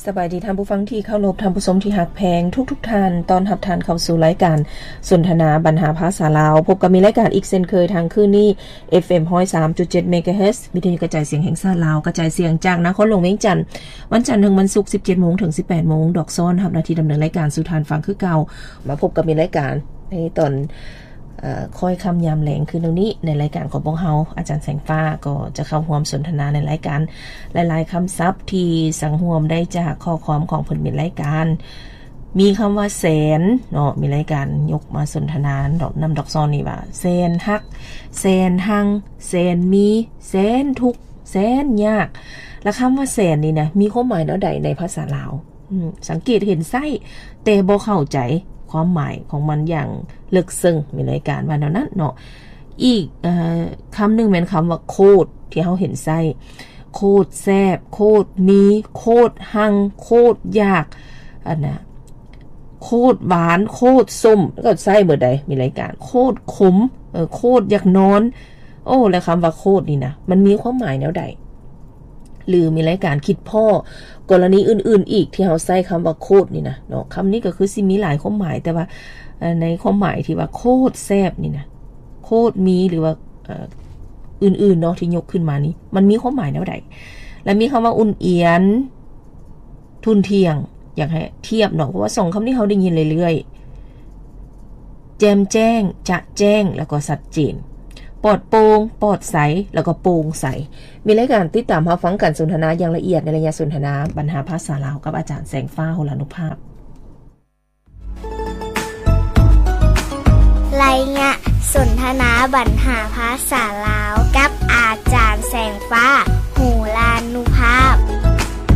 สบายดีท่านผู้ฟังที่เคารพท่านผู้ชมที่ฮักแพงทุกท่านตอนรับท่านเข้าสู่รายการสนทนาบรรหาภาษาลาวพบกับมีรายการอีกเช่นเคยทางคืนนี้ FM 103.7 MHz วิทยุกระจายเสียงแห่งชาติลาวกระจายเสียงจากนครหลวงเวียงจันทน์วันจันทร์ถึงวันศุกร์ 17:00 นถึง 18:00 นดอกซ้อนรับหน้าที่ดำเนินรายการสู่ทานฟังคือเก่ามาพบกับมีรายการในตอนค่อยค่ำยามแหลงคืนนี้ในรายการของพวกเฮาอาจารย์แสงฟ้าก็จะเข้าร่วมสนทนาในรายการหลายๆคำศัพท์ที่สังรวมได้จากข้อความของเพิ่นเป็นรายการมีคำว่าแสนเนาะมีรายการยกมาสนทนาดอกนำดอกซอนนี่ว่าแสนฮักแสนหังแสนมีแสนทุกแสนยากและคำว่าแสนนี่นะมีความหมายแนวใดในภาษาลาวสังเกตเห็นไส้แต่บ่เข้าใจความหมายของมันอย่างลึกซึ้งมีรายการว่าแนวนั้นเนาะอีกคำหนึ่งเป็นคำว่าโคตรที่เขาเห็นไส้โคตรแซ่บโคตรมีโคตรหังโคตรยากอันนะโคตรหวานโคตรส้มแล้วก็ไส้เบิดใดมีรายการโคตรขมโคตรอยากนอนโอ้แล้วคำว่าโคตรนี่นะมันมีความหมายแนวใดหรือมีรายการคิดพ่อกรณีอื่นๆอีกที่เขาใส่คำว่าโคตรนี่นะเนาะคำนี้ก็คือสิมีหลายความหมายแต่ว่าในความหมายที่ว่าโคตรแซ่บนี่นะโคตรมีหรือว่าอื่นๆเนาะที่ยกขึ้นมานี้มันมีความหมายแนวใดและมีคำว่าอุ่นเอียนทุนเที่ยงอยากให้เทียบเนาะเพราะว่าสองคำนี้เขาได้ยินเรื่อยๆแจมแจ้งจะแจ้งแล้วก็ชัดเจนปลอดโปร่งปลอดใสแล้วก็โปร่งใสมีรายการติดตามรับฟังการสนทนาอย่างละเอียดในระยะสนทนาบรรหาภาษาลาวกับอาจารย์แสงฟ้าโหรานุภาพรายงานสนทนาบรรหาภาษาลาวกับอาจารย์แสงฟ้าโหรานุภาพ